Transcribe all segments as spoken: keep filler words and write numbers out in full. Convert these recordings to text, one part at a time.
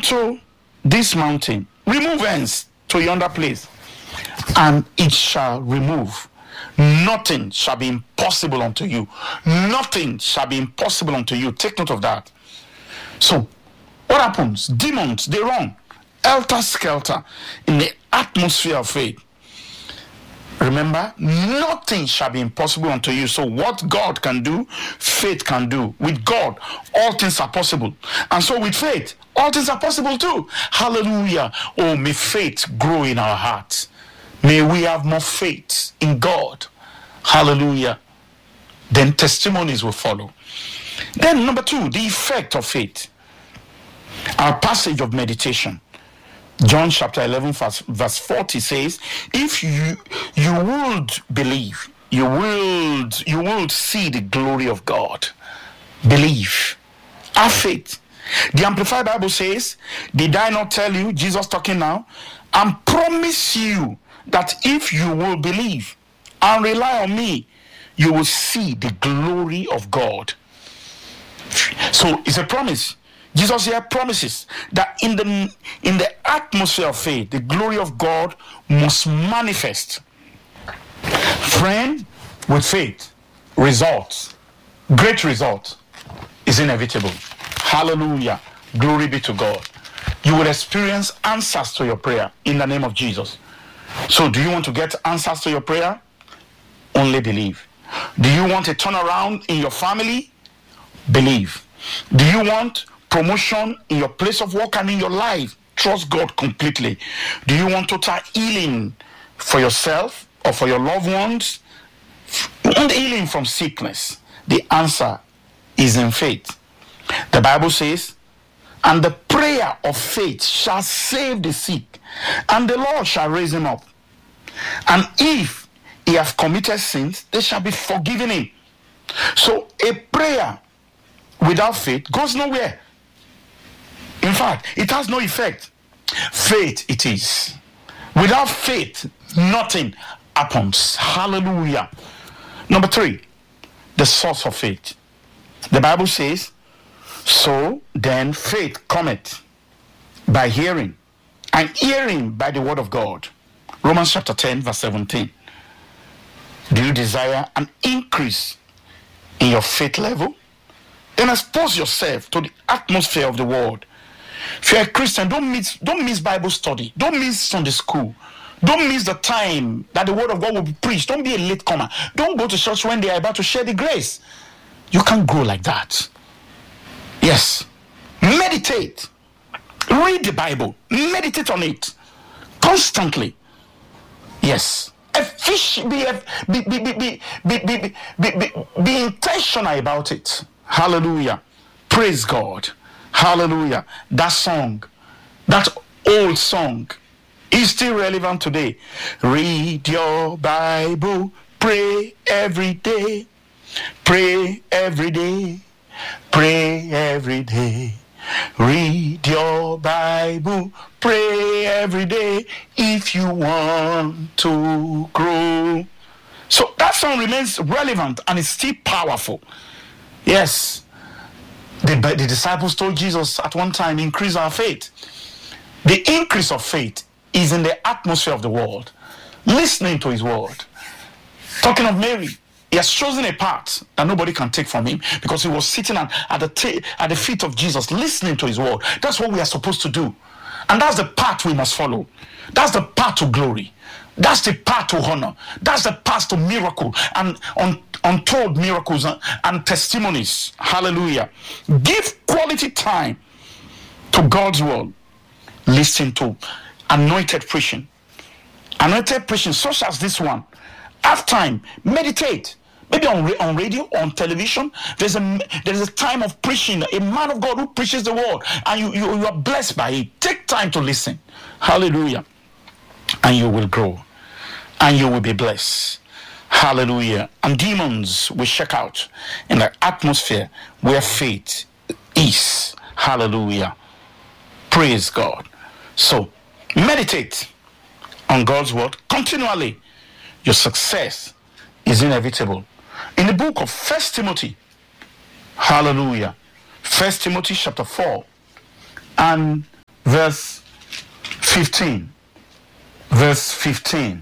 unto this mountain, remove hence to yonder place, and it shall remove. Nothing shall be impossible unto you. Nothing shall be impossible unto you. Take note of that. So, what happens? Demons, they run helter-skelter in the atmosphere of faith. Remember, nothing shall be impossible unto you. So what God can do, faith can do. With God, all things are possible. And so with faith, all things are possible too. Hallelujah. Oh, may faith grow in our hearts. May we have more faith in God. Hallelujah. Then testimonies will follow. Then number two, the effect of faith. Our passage of meditation. John chapter eleven verse, verse forty says, if you you would believe, you would you would see the glory of God. Believe. Have faith. The Amplified Bible says, did I not tell you, Jesus talking now, and promise you that if you will believe and rely on me, you will see the glory of God. So it's a promise. Jesus here promises that in the in the atmosphere of faith, the glory of God must manifest. Friend, with faith, results, great results is inevitable. Hallelujah. Glory be to God. You will experience answers to your prayer in the name of Jesus. So do you want to get answers to your prayer? Only believe. Do you want a turnaround in your family? Believe. Do you want promotion in your place of work and in your life? Trust God completely. Do you want total healing for yourself or for your loved ones? And healing from sickness? The answer is in faith. The Bible says, and the prayer of faith shall save the sick, and the Lord shall raise him up. And if he have committed sins, they shall be forgiven him. So a prayer without faith goes nowhere. In fact, it has no effect. Faith it is. Without faith, nothing happens. Hallelujah. Number three, the source of faith. The Bible says, so then faith cometh by hearing, and hearing by the word of God. Romans chapter ten, verse seventeen. Do you desire an increase in your faith level? Then expose yourself to the atmosphere of the world. If you're a Christian, don't miss, don't miss Bible study. Don't miss Sunday school. Don't miss the time that the word of God will be preached. Don't be a latecomer. Don't go to church when they are about to share the grace. You can't grow like that. Yes. Meditate. Read the Bible. Meditate on it constantly. Yes. Effic- be, be, be, be, be, be, be, be, be, be intentional about it. Hallelujah. Praise God. Hallelujah. That song, that old song, is still relevant today. Read your Bible. Pray every day. Pray every day. Pray every day. Read your Bible. Pray every day if you want to grow. So that song remains relevant and is still powerful. Yes. The, the disciples told Jesus at one time, increase our faith. The increase of faith is in the atmosphere of the world. Listening to his word. Talking of Mary, he has chosen a path that nobody can take from him because he was sitting at, at, the, t- at the feet of Jesus, listening to his word. That's what we are supposed to do. And that's the path we must follow. That's the path to glory. That's the path to honor. That's the path to miracle and un- untold miracles and, and testimonies. Hallelujah. Give quality time to God's word. Listen to anointed preaching. Anointed preaching such as this one. Have time. Meditate. Maybe on, on radio, on television, there's a there's a time of preaching, a man of God who preaches the word, and you, you, you are blessed by it. Take time to listen. Hallelujah. And you will grow. And you will be blessed. Hallelujah. And demons will check out in the atmosphere where faith is. Hallelujah. Praise God. So, meditate on God's word continually. Your success is inevitable. In the book of First Timothy, hallelujah, First Timothy chapter four and verse fifteen. Verse fifteen.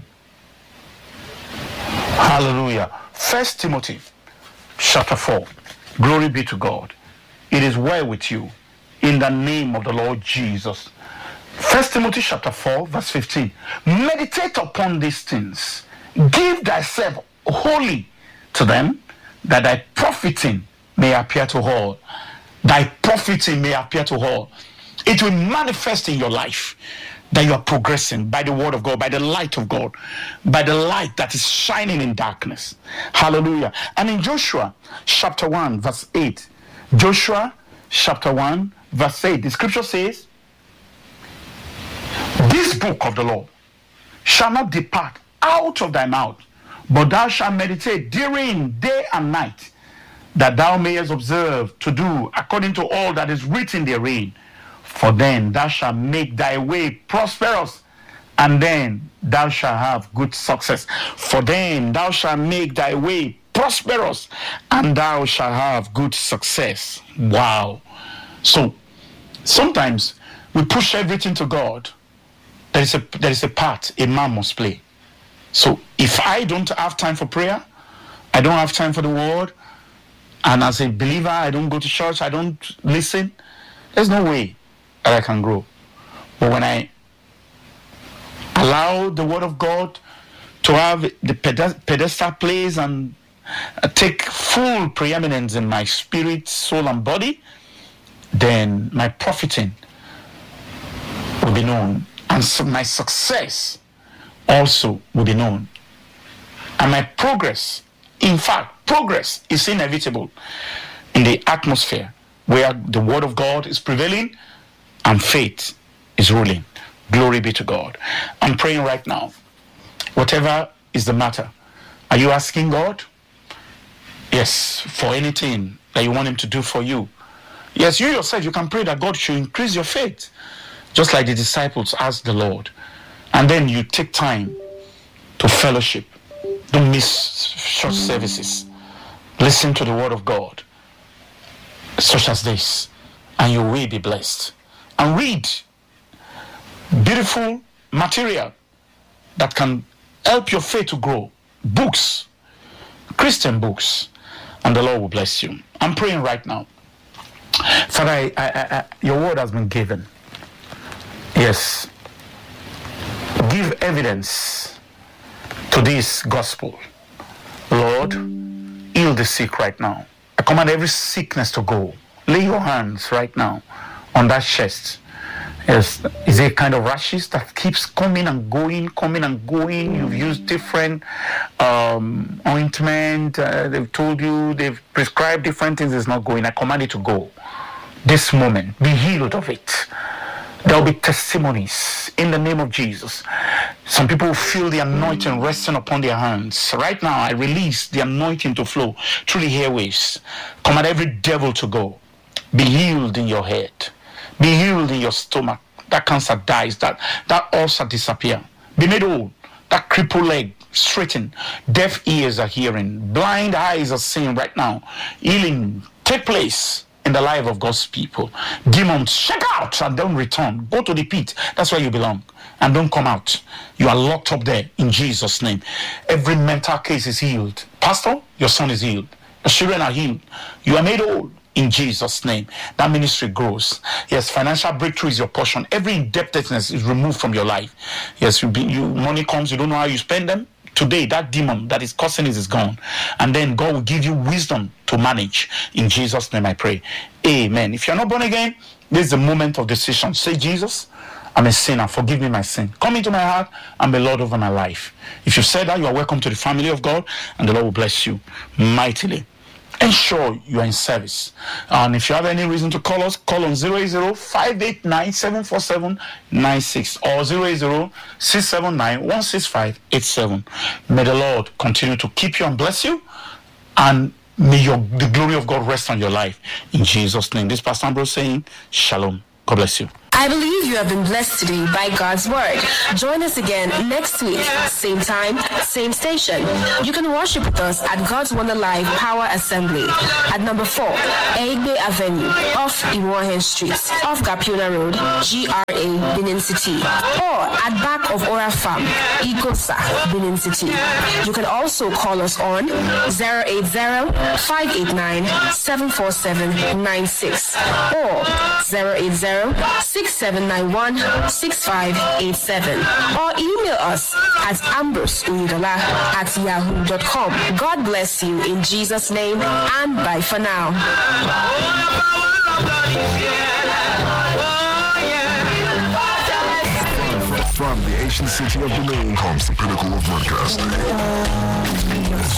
Hallelujah. First Timothy chapter four. Glory be to God. It is well with you in the name of the Lord Jesus. First Timothy chapter four, verse fifteen. Meditate upon these things. Give thyself wholly to them, that thy profiting may appear to all. Thy profiting may appear to all. It will manifest in your life that you are progressing by the word of God, by the light of God, by the light that is shining in darkness. Hallelujah. And in Joshua chapter one, verse eight, Joshua chapter one, verse eight, the scripture says, this book of the law shall not depart out of thy mouth, but thou shalt meditate therein day and night, that thou mayest observe to do according to all that is written therein. For then thou shalt make thy way prosperous, and then thou shalt have good success. For then thou shalt make thy way prosperous, and thou shalt have good success. Wow. So sometimes we push everything to God. There is a there is a part a man must play. So if I don't have time for prayer, I don't have time for the word, and as a believer, I don't go to church, I don't listen, there's no way that I can grow. But when I allow the word of God to have the pedestal place and take full preeminence in my spirit, soul, and body, then my profiting will be known, and so my success also will be known, and my progress, in fact, progress is inevitable in the atmosphere where the word of God is prevailing and faith is ruling. Glory be to God. I'm praying right now. Whatever is the matter, are you asking God? Yes, for anything that you want him to do for you. Yes, you yourself, you can pray that God should increase your faith, just like the disciples asked the Lord. And then you take time to fellowship. Don't miss church services. Listen to the word of God, such as this, and you will be blessed. And read beautiful material that can help your faith to grow. Books, Christian books, and the Lord will bless you. I'm praying right now. Father, I, I, I, your word has been given. Yes. Give evidence to this gospel. Lord, heal the sick right now. I command every sickness to go. Lay your hands right now on that chest. Yes, is it kind of rashes that keeps coming and going, coming and going? You've used different um, ointment. Uh, they've told you, they've prescribed different things. It's not going. I command it to go. This moment, be healed of it. There will be testimonies in the name of Jesus. Some people feel the anointing resting upon their hands. Right now, I release the anointing to flow through the airways. Command every devil to go. Be healed in your head. Be healed in your stomach. That cancer dies. That, that ulcer disappear. Be made whole. That crippled leg straighten. Deaf ears are hearing. Blind eyes are seeing right now. Healing take place in the life of God's people. Demons, check out and don't return. Go to the pit. That's where you belong. And don't come out. You are locked up there in Jesus' name. Every mental case is healed. Pastor, your son is healed. Your children are healed. You are made whole in Jesus' name. That ministry grows. Yes, financial breakthrough is your portion. Every indebtedness is removed from your life. Yes, you, be, you money comes, you don't know how you spend them. Today, that demon that is causing it is gone. And then God will give you wisdom to manage. In Jesus' name I pray. Amen. If you're not born again, this is the moment of decision. Say, Jesus, I'm a sinner. Forgive me my sin. Come into my heart and be Lord over my life. If you said that, you are welcome to the family of God, and the Lord will bless you mightily. Ensure you are in service. And if you have any reason to call us, call on zero eight zero, five eight nine, seven four seven, nine six or zero eight zero, six seven nine, one six five eight seven. May the Lord continue to keep you and bless you, and may your, the glory of God rest on your life. In Jesus' name. This is Pastor Ambrose saying, Shalom. God bless you. I believe you have been blessed today by God's Word. Join us again next week, same time, same station. You can worship with us at God's Wonder Life Power Assembly at number four, Egbe Avenue, off Iwohen Street, off Gapuna Road, G R A, Benin City, or at back of Ora Farm, Ikosa, Benin City. You can also call us on zero eight zero, five eight nine, seven four seven nine six or zero eight zero, six seven nine one, six five eight seven, or email us at ambrose uyidola at yahoo dot com. God bless you in Jesus' name, and bye for now. From the ancient city of Benin comes the pinnacle of broadcasting.